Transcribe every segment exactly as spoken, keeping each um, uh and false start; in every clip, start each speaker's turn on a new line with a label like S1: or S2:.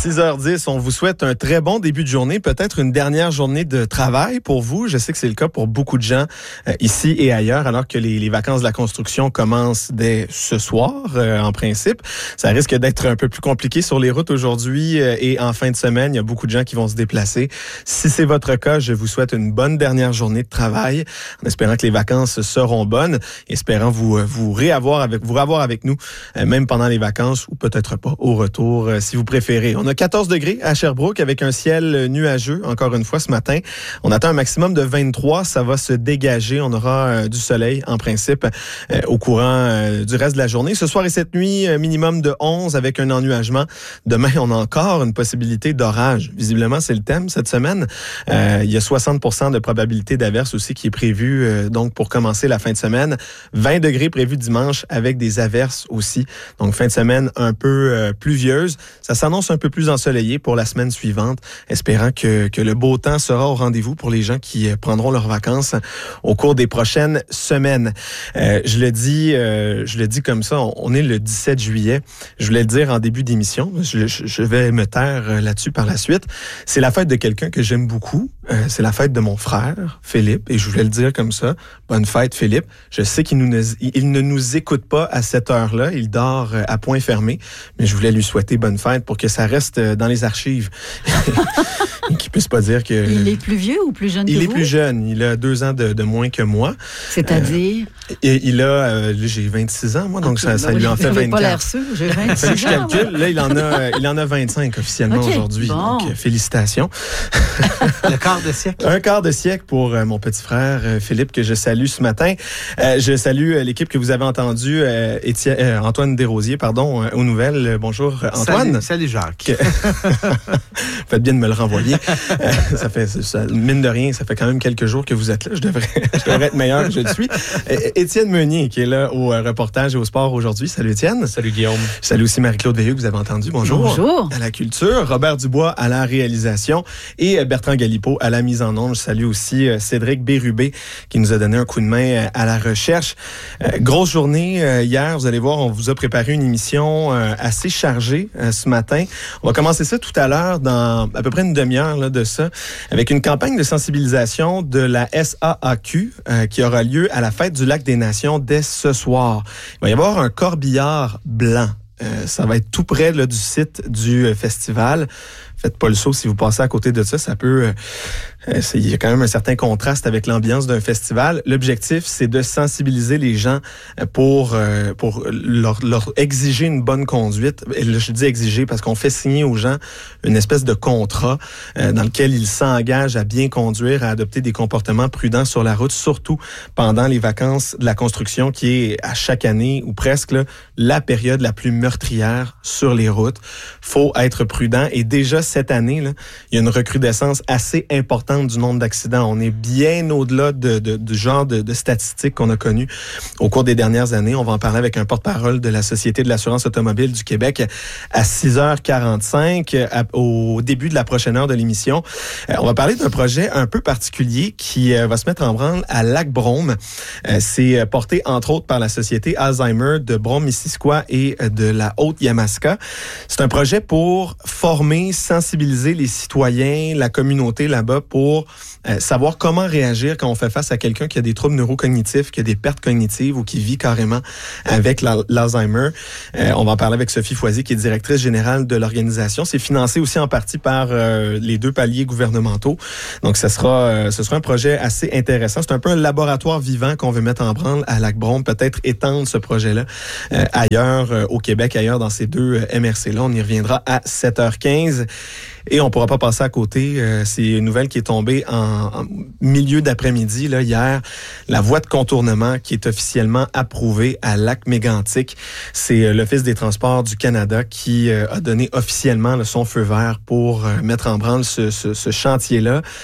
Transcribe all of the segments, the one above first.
S1: six heures dix, on vous souhaite un très bon début de journée, peut-être une dernière journée de travail pour vous. Je sais que c'est le cas pour beaucoup de gens euh, ici et ailleurs, alors que les, les vacances de la construction commencent dès ce soir, euh, en principe. Ça risque d'être un peu plus compliqué sur les routes aujourd'hui euh, et en fin de semaine. Il y a beaucoup de gens qui vont se déplacer. Si c'est votre cas, je vous souhaite une bonne dernière journée de travail, en espérant que les vacances seront bonnes, espérant vous, vous réavoir avec, vous revoir avec nous, euh, même pendant les vacances ou peut-être pas au retour, euh, si vous préférez. On a quatorze degrés à Sherbrooke avec un ciel nuageux, encore une fois, ce matin. On attend un maximum de vingt-trois. Ça va se dégager. On aura euh, du soleil, en principe, euh, au courant euh, du reste de la journée. Ce soir et cette nuit, euh, minimum de onze avec un ennuagement. Demain, on a encore une possibilité d'orage. Visiblement, c'est le thème cette semaine. Euh, il y a soixante pour cent de probabilité d'averse aussi qui est prévue euh, donc pour commencer la fin de semaine. vingt degrés prévus dimanche avec des averses aussi. Donc, fin de semaine un peu euh, pluvieuse. Ça s'annonce un peu plus ensoleillé pour la semaine suivante, espérant que, que le beau temps sera au rendez-vous pour les gens qui prendront leurs vacances au cours des prochaines semaines. Euh, je le dis, euh, je le dis comme ça, on, on est le dix-sept juillet. Je voulais le dire en début d'émission, je, je, je vais me taire là-dessus par la suite. C'est la fête de quelqu'un que j'aime beaucoup. Euh, c'est la fête de mon frère, Philippe, et je voulais le dire comme ça. Bonne fête, Philippe. Je sais qu'il nous, il ne nous écoute pas à cette heure-là. Il dort à point fermé, mais je voulais lui souhaiter bonne fête pour que ça reste dans les archives. Et qu'il puisse pas dire que...
S2: Il est plus vieux ou plus jeune
S1: il
S2: que vous?
S1: Il est plus jeune. Il a deux ans de, de moins que moi.
S2: C'est-à-dire?
S1: Euh, il a... Euh, j'ai vingt-six ans, moi, donc okay, ça, ça ben lui oui, en fait vingt-quatre.
S2: Pas l'air sûr, j'ai vingt-six ans.
S1: Je calcule. Là, il en a, il en a vingt-cinq officiellement okay, aujourd'hui.
S2: Bon.
S1: Donc, félicitations.
S3: Le quart de siècle.
S1: Un quart de siècle pour euh, mon petit frère euh, Philippe, que je salue ce matin. Euh, je salue euh, l'équipe que vous avez entendue, euh, Étienne, euh, Antoine Desrosiers, pardon, euh, aux nouvelles. Euh, bonjour, Antoine.
S3: Salut, salut Jacques.
S1: Que... Faites bien de me le renvoyer. Euh, ça fait, ça, mine de rien, ça fait quand même quelques jours que vous êtes là. Je devrais, je devrais être meilleur que je le suis. Euh, Étienne Meunier, qui est là au euh, reportage et au sport aujourd'hui. Salut Étienne.
S4: Salut Guillaume.
S1: Salut aussi Marie-Claude Veilleux, que vous avez entendu. Bonjour.
S2: Bonjour.
S1: À la culture. Robert Dubois à la réalisation et euh, Bertrand Galipeau à la mise en onde. Je salue aussi euh, Cédric Bérubé, qui nous a donné un coup de main euh, à la recherche. Euh, grosse journée euh, hier. Vous allez voir, on vous a préparé une émission euh, assez chargée euh, ce matin. On va commencer ça tout à l'heure dans à peu près une demi-heure là, de ça, avec une campagne de sensibilisation de la S A A Q euh, qui aura lieu à la Fête du Lac des Nations dès ce soir. Il va y avoir un corbillard blanc. Euh, ça va être tout près là, du site du euh, festival. Faites pas le saut si vous passez à côté de ça. Ça peut... Euh, c'est, il y a quand même un certain contraste avec l'ambiance d'un festival. L'objectif, c'est de sensibiliser les gens pour, euh, pour leur, leur exiger une bonne conduite. Et je dis exiger parce qu'on fait signer aux gens une espèce de contrat euh, dans lequel ils s'engagent à bien conduire, à adopter des comportements prudents sur la route, surtout pendant les vacances de la construction qui est à chaque année ou presque là, la période la plus meurtrière sur les routes. Faut être prudent et déjà cette année, là, il y a une recrudescence assez importante du nombre d'accidents. On est bien au-delà de, de, du genre de, de statistiques qu'on a connues au cours des dernières années. On va en parler avec un porte-parole de la Société de l'assurance automobile du Québec à six heures quarante-cinq, à, au début de la prochaine heure de l'émission. Euh, on va parler d'un projet un peu particulier qui euh, va se mettre en branle à Lac-Brome. Euh, c'est porté, entre autres, par la Société Alzheimer de Brome-Missisquoi et de la Haute-Yamaska. C'est un projet pour former, sensibiliser les citoyens, la communauté là-bas pour euh, savoir comment réagir quand on fait face à quelqu'un qui a des troubles neurocognitifs, qui a des pertes cognitives ou qui vit carrément avec l'Alzheimer. Euh, on va en parler avec Sophie Foisy, qui est directrice générale de l'organisation. C'est financé aussi en partie par euh, les deux paliers gouvernementaux. Donc, ce sera, euh, ce sera un projet assez intéressant. C'est un peu un laboratoire vivant qu'on veut mettre en branle à Lac-Brome, peut-être étendre ce projet-là euh, ailleurs, euh, au Québec, ailleurs dans ces deux euh, M R C-là. On y reviendra à sept heures quinze. Et on ne pourra pas passer à côté. Euh, c'est une nouvelle qui est tombée en, en milieu d'après-midi, là, hier. La voie de contournement qui est officiellement approuvée à Lac-Mégantic. C'est euh, l'Office des transports du Canada qui euh, a donné officiellement là, son feu vert pour euh, mettre en branle ce, ce, ce chantier-là.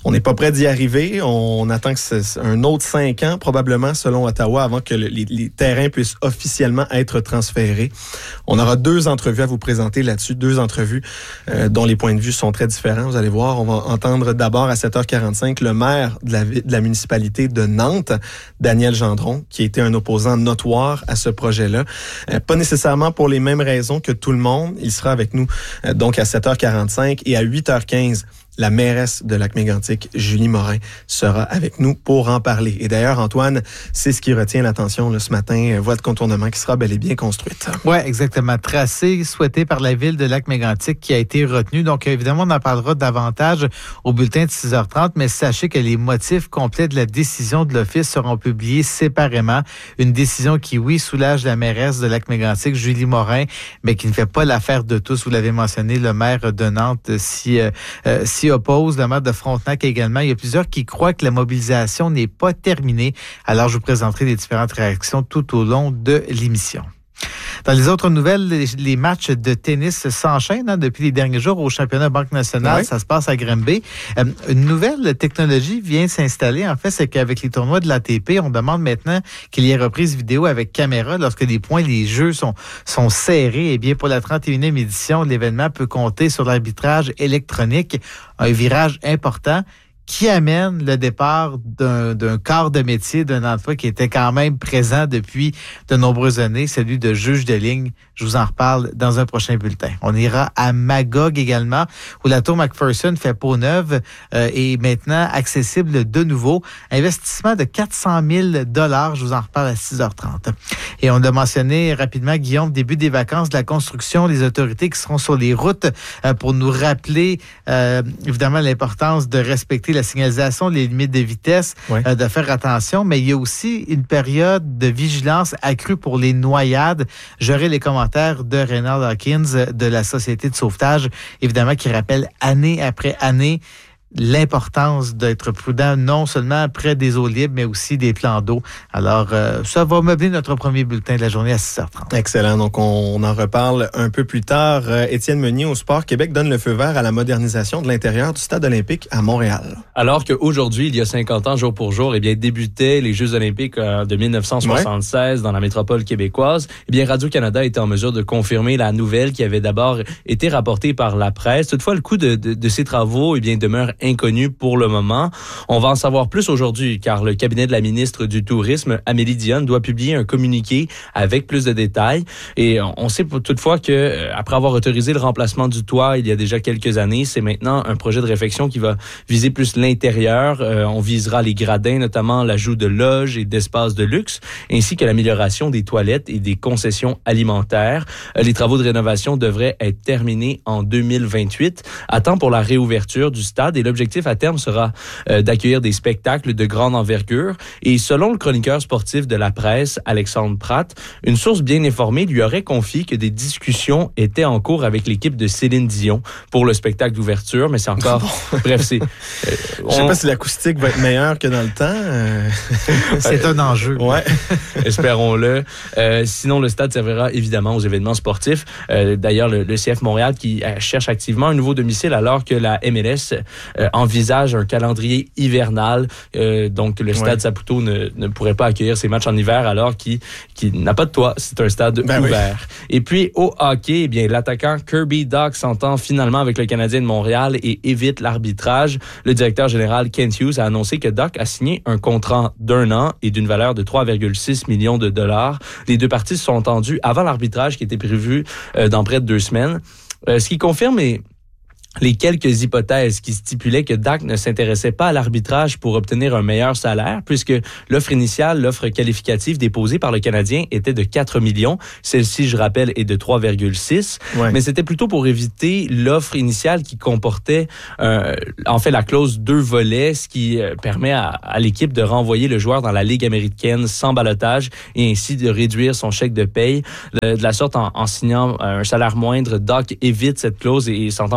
S1: On n'est pas prêt d'y arriver. On attend que c'est un autre cinq ans, probablement, selon Ottawa, avant que le, les, les terrains puissent officiellement être transférés. On aura deux entrevues à vous présenter là-dessus, deux entrevues euh, dont les points de vue sont très différents. Vous allez voir, on va entendre d'abord à sept heures quarante-cinq le maire de la, de la municipalité de Nantes, Daniel Gendron, qui a été un opposant notoire à ce projet-là. Euh, pas nécessairement pour les mêmes raisons que tout le monde. Il sera avec nous euh, donc à sept heures quarante-cinq et à huit heures quinze. La mairesse de Lac-Mégantic, Julie Morin, sera avec nous pour en parler. Et d'ailleurs, Antoine, c'est ce qui retient l'attention là, ce matin, voie de contournement qui sera bel et bien construite.
S3: Oui, exactement. Tracé souhaité par la ville de Lac-Mégantic qui a été retenu. Donc, évidemment, on en parlera davantage au bulletin de six heures trente, mais sachez que les motifs complets de la décision de l'Office seront publiés séparément. Une décision qui, oui, soulage la mairesse de Lac-Mégantic, Julie Morin, mais qui ne fait pas l'affaire de tous. Vous l'avez mentionné, le maire de Nantes, si, euh, si oppose, le maire de Frontenac également. Il y a plusieurs qui croient que la mobilisation n'est pas terminée. Alors, je vous présenterai les différentes réactions tout au long de l'émission. Dans les autres nouvelles, les, les matchs de tennis s'enchaînent hein, depuis les derniers jours au championnat Banque Nationale. Oui. Ça se passe à Granby. Euh, une nouvelle technologie vient s'installer. En fait, c'est qu'avec les tournois de l'A T P, on demande maintenant qu'il y ait reprise vidéo avec caméra lorsque les points, les jeux sont, sont serrés. Eh bien, pour la trente et unième édition, l'événement peut compter sur l'arbitrage électronique. Un virage important qui amène le départ d'un, d'un corps de métier, d'un emploi qui était quand même présent depuis de nombreuses années, celui de juge de ligne. Je vous en reparle dans un prochain bulletin. On ira à Magog également, où la tour McPherson fait peau neuve euh, et maintenant accessible de nouveau. Investissement de quatre cent mille dollars. Je vous en reparle à six heures trente. Et on a mentionné rapidement, Guillaume, début des vacances de la construction, les autorités qui seront sur les routes euh, pour nous rappeler euh, évidemment l'importance de respecter la signalisation, les limites de vitesse, oui. euh, de faire attention, mais il y a aussi une période de vigilance accrue pour les noyades. J'aurai les commentaires de Reynald Hawkins de la Société de sauvetage, évidemment, qui rappelle année après année l'importance d'être prudent, non seulement près des eaux libres, mais aussi des plans d'eau. Alors, euh, ça va meubler notre premier bulletin de la journée à six heures trente.
S1: Excellent. Donc, on, on en reparle un peu plus tard. Euh, Étienne Meunier, au Sport Québec, donne le feu vert à la modernisation de l'intérieur du stade olympique à Montréal.
S4: Alors qu'aujourd'hui, il y a cinquante ans, jour pour jour, eh bien, débutaient les Jeux olympiques euh, de dix-neuf cent soixante-seize ouais. dans la métropole québécoise. Eh bien, Radio-Canada était en mesure de confirmer la nouvelle qui avait d'abord été rapportée par la presse. Toutefois, le coût de, de, de ces travaux, eh bien, demeure inconnu pour le moment. On va en savoir plus aujourd'hui car le cabinet de la ministre du Tourisme, Amélie Dionne, doit publier un communiqué avec plus de détails. Et on sait toutefois que après avoir autorisé le remplacement du toit il y a déjà quelques années, c'est maintenant un projet de réfection qui va viser plus l'intérieur. Euh, on visera les gradins, notamment l'ajout de loges et d'espaces de luxe, ainsi que l'amélioration des toilettes et des concessions alimentaires. Euh, les travaux de rénovation devraient être terminés en deux mille vingt-huit, à temps pour la réouverture du stade. Et l'objectif à terme sera euh, d'accueillir des spectacles de grande envergure. Et selon le chroniqueur sportif de la presse, Alexandre Pratt, une source bien informée lui aurait confié que des discussions étaient en cours avec l'équipe de Céline Dion pour le spectacle d'ouverture, mais c'est encore... Bref, c'est...
S1: Euh, on... Je sais pas si l'acoustique va être meilleure que dans le temps. Euh...
S3: c'est un enjeu.
S1: Ouais.
S4: Espérons-le. Euh, sinon, le stade servira évidemment aux événements sportifs. Euh, d'ailleurs, le, le C F Montréal qui euh, cherche activement un nouveau domicile alors que la M L S euh, envisage un calendrier hivernal. Euh, donc, le stade ouais. Saputo ne, ne pourrait pas accueillir ses matchs en hiver alors qu'il, qu'il n'a pas de toit. C'est un stade ben ouvert. Oui. Et puis, au hockey, eh bien, l'attaquant Kirby Dach s'entend finalement avec le Canadien de Montréal et évite l'arbitrage. Le directeur général Kent Hughes a annoncé que Dach a signé un contrat d'un an et d'une valeur de trois virgule six millions de dollars. Les deux parties se sont entendues avant l'arbitrage qui était prévu euh, dans près de deux semaines. Euh, ce qui confirme est les quelques hypothèses qui stipulaient que Dach ne s'intéressait pas à l'arbitrage pour obtenir un meilleur salaire, puisque l'offre initiale, l'offre qualificative déposée par le Canadien était de quatre millions. Celle-ci, je rappelle, est de trois virgule six. Ouais. Mais c'était plutôt pour éviter l'offre initiale qui comportait, euh, en fait, la clause deux volets, ce qui euh, permet à, à l'équipe de renvoyer le joueur dans la Ligue américaine sans ballottage et ainsi de réduire son chèque de paye. De, de la sorte, en, en signant un salaire moindre, Dach évite cette clause et, et s'entend plutôt avec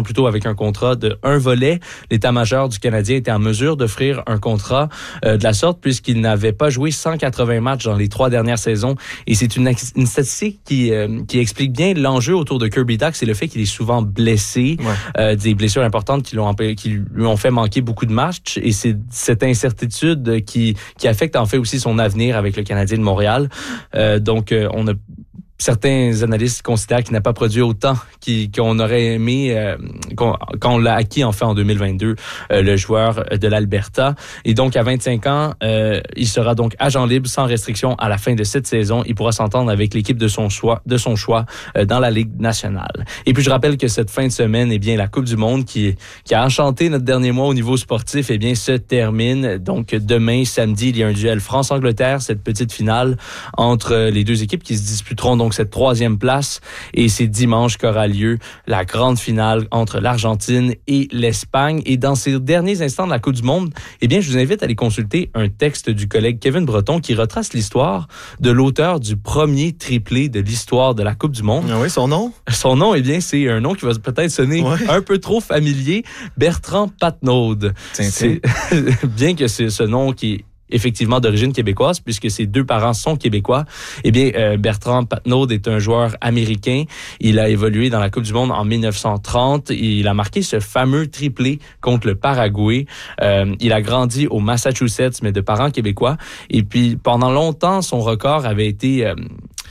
S4: un contrat de un volet. L'état-major du Canadien était en mesure d'offrir un contrat euh, de la sorte puisqu'il n'avait pas joué cent quatre-vingts matchs dans les trois dernières saisons. Et c'est une, une statistique qui, euh, qui explique bien l'enjeu autour de Kirby Dach, c'est le fait qu'il est souvent blessé, ouais. euh, des blessures importantes qui, l'ont, qui lui ont fait manquer beaucoup de matchs. Et c'est cette incertitude qui, qui affecte en fait aussi son avenir avec le Canadien de Montréal. Euh, donc, euh, on a certains analystes considèrent qu'il n'a pas produit autant qu'on aurait aimé euh, qu'on, quand on l'a acquis en fait en deux mille vingt-deux, euh, le joueur de l'Alberta. Et donc à vingt-cinq ans, euh, il sera donc agent libre sans restriction à la fin de cette saison. Il pourra s'entendre avec l'équipe de son choix, de son choix euh, dans la Ligue nationale. Et puis je rappelle que cette fin de semaine, eh bien la Coupe du Monde qui qui a enchanté notre dernier mois au niveau sportif, eh bien se termine. Donc demain samedi, il y a un duel France-Angleterre, cette petite finale entre les deux équipes qui se disputeront donc cette troisième place, et c'est dimanche qu'aura lieu la grande finale entre l'Argentine et l'Espagne. Et dans ces derniers instants de la Coupe du Monde, eh bien, je vous invite à aller consulter un texte du collègue Kevin Breton qui retrace l'histoire de l'auteur du premier triplé de l'histoire de la Coupe du Monde.
S1: Ah oui, son nom?
S4: Son nom, eh bien, c'est un nom qui va peut-être sonner ouais. un peu trop familier, Bertrand Patnaud. C'est bien que c'est ce nom qui est effectivement d'origine québécoise, puisque ses deux parents sont québécois. Eh bien, euh, Bertrand Patnaud est un joueur américain. Il a évolué dans la Coupe du Monde en dix-neuf cent trente. Il a marqué ce fameux triplé contre le Paraguay. Euh, il a grandi au Massachusetts, mais de parents québécois. Et puis, pendant longtemps, son record avait été... Euh,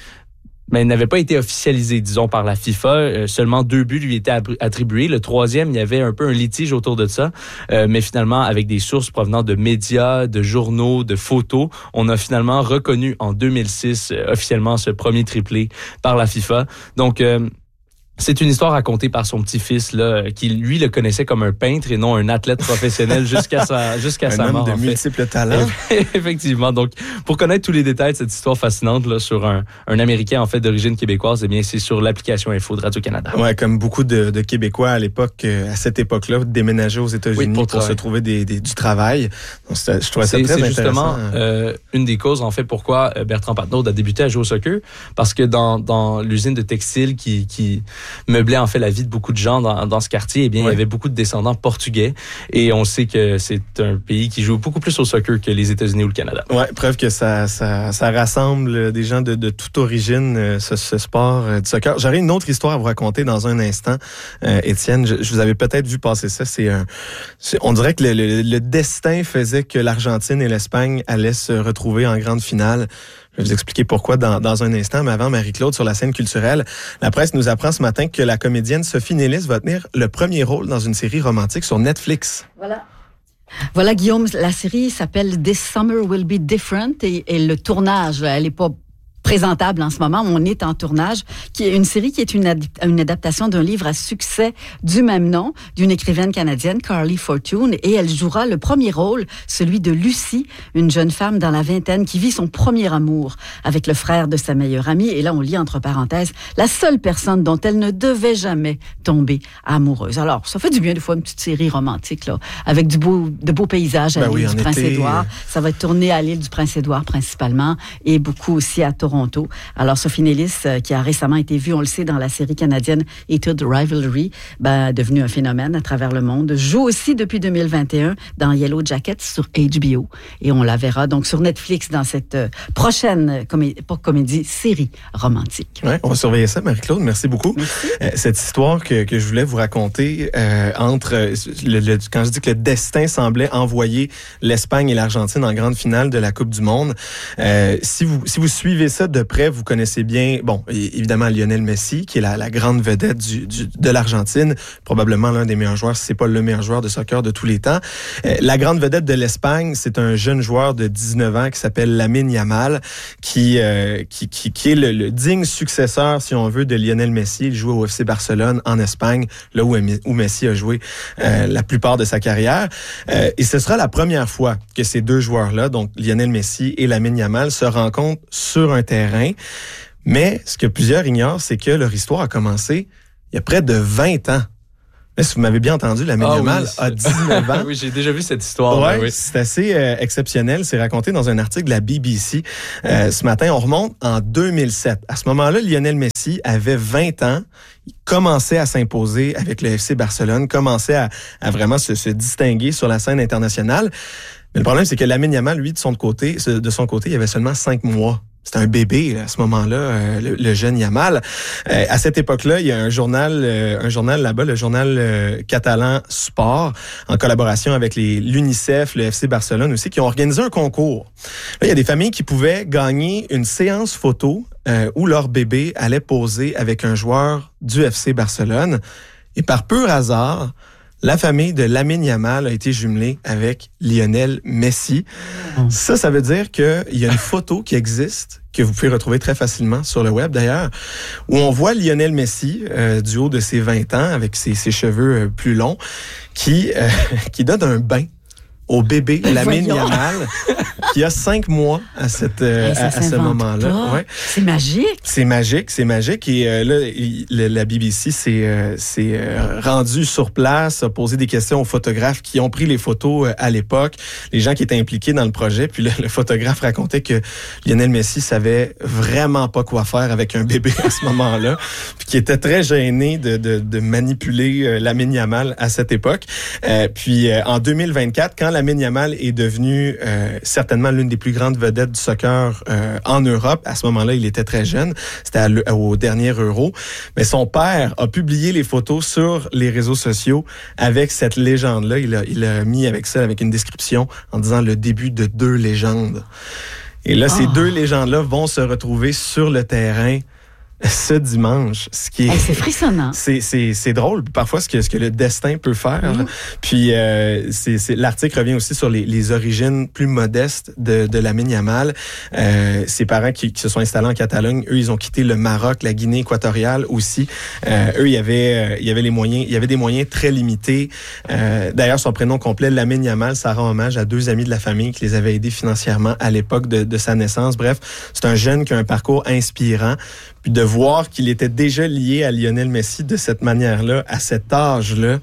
S4: mais il n'avait pas été officialisé, disons, par la FIFA. Euh, seulement deux buts lui étaient attribués. Le troisième, il y avait un peu un litige autour de ça. Euh, mais finalement, avec des sources provenant de médias, de journaux, de photos, on a finalement reconnu en deux mille six euh, officiellement ce premier triplé par la FIFA. Donc... Euh, C'est une histoire racontée par son petit-fils là, qui lui le connaissait comme un peintre et non un athlète professionnel jusqu'à sa jusqu'à sa mort.
S1: Un homme de multiples talents.
S4: Effectivement. Donc, pour connaître tous les détails de cette histoire fascinante là sur un, un Américain en fait d'origine québécoise, eh bien c'est sur l'application Info de Radio-Canada.
S1: Ouais, comme beaucoup de, de Québécois à l'époque, à cette époque-là, déménageaient aux États-Unis oui, pour, pour se trouver des, des, du travail. Donc, je trouvais ça
S4: c'est,
S1: très
S4: c'est
S1: intéressant.
S4: C'est justement euh, une des causes en fait pourquoi Bertrand Patnaud a débuté à jouer au soccer, parce que dans dans l'usine de textile qui qui meublait en fait la vie de beaucoup de gens dans, dans ce quartier, eh bien, ouais. il y avait beaucoup de descendants portugais et on sait que c'est un pays qui joue beaucoup plus au soccer que les États-Unis ou le Canada.
S1: Ouais, preuve que ça, ça, ça rassemble des gens de, de toute origine, ce, ce sport euh, du soccer. J'aurais une autre histoire à vous raconter dans un instant, euh, Étienne. Je, je vous avais peut-être vu passer ça. C'est un, c'est, on dirait que le, le, le destin faisait que l'Argentine et l'Espagne allaient se retrouver en grande finale. Je vais vous expliquer pourquoi dans, dans un instant. Mais avant, Marie-Claude, sur la scène culturelle, la presse nous apprend ce matin que la comédienne Sophie Nélis va tenir le premier rôle dans une série romantique sur Netflix.
S2: Voilà. Voilà, Guillaume, la série s'appelle This Summer Will Be Different et, et le tournage, elle n'est pas présentable en ce moment. On est en tournage, qui est une série qui est une, ad- une adaptation d'un livre à succès du même nom, d'une écrivaine canadienne, Carly Fortune, et elle jouera le premier rôle, celui de Lucie, une jeune femme dans la vingtaine qui vit son premier amour avec le frère de sa meilleure amie. Et là, on lit entre parenthèses, la seule personne dont elle ne devait jamais tomber amoureuse. Alors, ça fait du bien des fois une petite série romantique, là, avec du beau, de beaux paysages à ben l'île oui, du Prince-Édouard. Ça va être tourné à l'île du Prince-Édouard principalement, et beaucoup aussi à Toronto. Alors, Sophie Nélis, euh, qui a récemment été vue, on le sait, dans la série canadienne Etude Rivalry, ben, devenue un phénomène à travers le monde, joue aussi depuis deux mille vingt et un dans Yellow Jackets sur H B O. Et on la verra donc sur Netflix dans cette euh, prochaine, comé- pas comédie, série romantique.
S1: Ouais, on va surveiller ça, Marie-Claude. Merci beaucoup.
S2: Merci.
S1: Euh, cette histoire que, que je voulais vous raconter euh, entre, euh, le, le, quand je dis que le destin semblait envoyer l'Espagne et l'Argentine en grande finale de la Coupe du Monde, euh, si vous, si vous suivez ça de près, vous connaissez bien, bon, évidemment Lionel Messi, qui est la, la grande vedette du, du, de l'Argentine, probablement l'un des meilleurs joueurs, si c'est pas le meilleur joueur de soccer de tous les temps. Euh, la grande vedette de l'Espagne, c'est un jeune joueur de dix-neuf ans qui s'appelle Lamine Yamal, qui, euh, qui, qui, qui est le, le digne successeur, si on veut, de Lionel Messi. Il joue au F C Barcelone en Espagne, là où, où Messi a joué euh, la plupart de sa carrière. Euh, et ce sera la première fois que ces deux joueurs-là, donc Lionel Messi et Lamine Yamal, se rencontrent sur un terrain. Mais ce que plusieurs ignorent, c'est que leur histoire a commencé il y a près de vingt ans. Mais si vous m'avez bien entendu, Lamine
S4: ah,
S1: Yamal
S4: oui.
S1: a dix-neuf ans.
S4: Oui, j'ai déjà vu cette histoire.
S1: Ouais,
S4: là, oui.
S1: c'est assez euh, exceptionnel. C'est raconté dans un article de la B B C. Euh, ce matin, on remonte en deux mille sept. À ce moment-là, Lionel Messi avait vingt ans. Il commençait à s'imposer avec le F C Barcelone, commençait à, à vraiment se, se distinguer sur la scène internationale. Mais le problème, c'est que Lamine Yamal, lui, de son côté, de son côté, il avait seulement cinq mois. C'était un bébé là, à ce moment-là, euh, le, le jeune Yamal. Euh, à cette époque-là, il y a un journal, euh, un journal là-bas, le journal euh, catalan Sport, en collaboration avec les l'UNICEF, le F C Barcelone aussi, qui ont organisé un concours. Là, il y a des familles qui pouvaient gagner une séance photo euh, où leur bébé allait poser avec un joueur du F C Barcelone. Et par pur hasard, la famille de Lamine Yamal a été jumelée avec Lionel Messi. Mmh. Ça, ça veut dire qu'il y a une photo qui existe, que vous pouvez retrouver très facilement sur le web d'ailleurs, où on voit Lionel Messi, euh, du haut de ses vingt ans, avec ses, ses cheveux euh, plus longs, qui, euh, qui donne un bain au bébé Lamine Yamal, qui a cinq mois à cette euh, à, à ce moment-là.
S2: Ouais. C'est magique.
S1: C'est magique, c'est magique. Et euh, là, il, la B B C s'est euh, euh, rendu sur place, a posé des questions aux photographes qui ont pris les photos euh, à l'époque, les gens qui étaient impliqués dans le projet. Puis là, le photographe racontait que Lionel Messi savait vraiment pas quoi faire avec un bébé à ce moment-là, puis qui était très gêné de, de, de manipuler euh, Lamine Yamal à cette époque. Euh, puis euh, en deux mille vingt-quatre, quand Lamine Yamal est devenu euh, certainement l'une des plus grandes vedettes du soccer euh, en Europe. À ce moment-là, il était très jeune. C'était à le, au dernier Euro. Mais son père a publié les photos sur les réseaux sociaux avec cette légende-là. Il a, il a mis avec ça, avec une description en disant le début de deux légendes. Et là, oh. ces deux légendes-là vont se retrouver sur le terrain ce dimanche, ce qui est
S2: hey, c'est frissonnant.
S1: C'est c'est c'est drôle parfois ce que ce que le destin peut faire. Mmh. Puis euh, c'est c'est l'article revient aussi sur les les origines plus modestes de de Lamine Yamal. Euh, ses parents qui, qui se sont installés en Catalogne, eux ils ont quitté le Maroc, la Guinée équatoriale aussi. Euh, eux il y avait euh, il y avait les moyens, il y avait des moyens très limités. Euh, d'ailleurs son prénom complet Lamine Yamal, ça rend hommage à deux amis de la famille qui les avaient aidés financièrement à l'époque de de sa naissance. Bref, c'est un jeune qui a un parcours inspirant. Puis de voir qu'il était déjà lié à Lionel Messi de cette manière-là, à cet âge-là,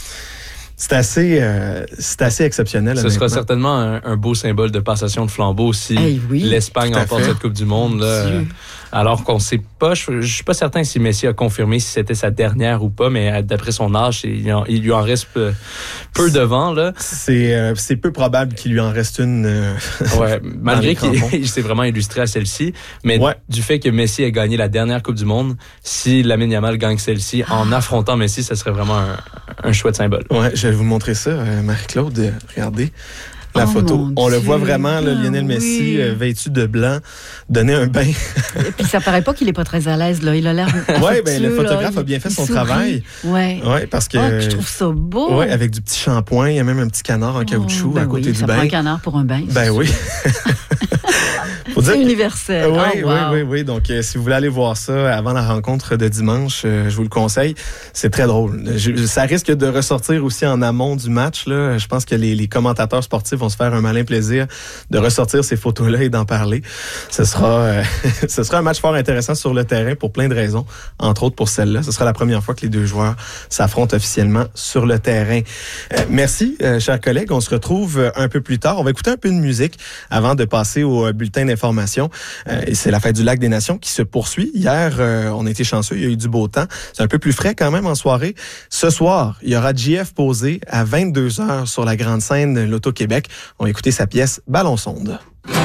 S1: c'est assez, euh, c'est assez exceptionnel.
S4: Ce
S1: honnêtement.
S4: sera certainement un, un beau symbole de passation de flambeau si
S2: hey, oui,
S4: l'Espagne emporte cette Coupe du Monde. Là, alors qu'on ne sait pas, je ne suis pas certain si Messi a confirmé si c'était sa dernière ou pas, mais d'après son âge, il, en, il lui en reste peu, peu devant. Là.
S1: C'est, euh, c'est peu probable qu'il lui en reste une. Euh,
S4: ouais, malgré qu'il s'est vraiment illustré à celle-ci, mais ouais. du fait que Messi ait gagné la dernière Coupe du Monde, si Lamine Yamal gagne celle-ci en affrontant Messi, ça serait vraiment un, un chouette symbole.
S1: Ouais, je vais vous montrer ça, euh, Marie-Claude. Regardez. La
S2: oh
S1: photo. On
S2: Dieu.
S1: le voit vraiment, là, Lionel Messi, oui. euh, vêtu de blanc, donner un bain.
S2: Et puis ça paraît pas qu'il est pas très à l'aise, là. Il a l'air.
S1: Oui, ben le photographe là, a bien fait son
S2: sourit.
S1: travail.
S2: Ouais.
S1: Ouais, parce que.
S2: Oh, je trouve ça beau.
S1: Ouais, avec du petit shampoing, il y a même un petit canard en caoutchouc
S2: oh, ben
S1: à côté
S2: oui,
S1: du
S2: ça
S1: bain.
S2: prend un canard pour un bain.
S1: Ben oui.
S2: Faut dire c'est universel.
S1: Oui,
S2: oh, wow.
S1: oui, oui, oui. Donc, euh, si vous voulez aller voir ça avant la rencontre de dimanche, euh, je vous le conseille. C'est très drôle. Je, ça risque de ressortir aussi en amont du match. Là. Je pense que les, les commentateurs sportifs vont se faire un malin plaisir de ressortir ces photos-là et d'en parler. Ce sera, euh, ce sera un match fort intéressant sur le terrain pour plein de raisons, entre autres pour celle-là. Ce sera la première fois que les deux joueurs s'affrontent officiellement sur le terrain. Euh, merci, euh, chers collègues. On se retrouve un peu plus tard. On va écouter un peu de musique avant de passer au bulletin d'information. Euh, et c'est la fête du Lac des Nations qui se poursuit. Hier, euh, on a été chanceux, il y a eu du beau temps. C'est un peu plus frais quand même en soirée. Ce soir, il y aura J F posé à vingt-deux heures sur la grande scène L'Auto-Québec. On va écouter sa pièce Ballon sonde.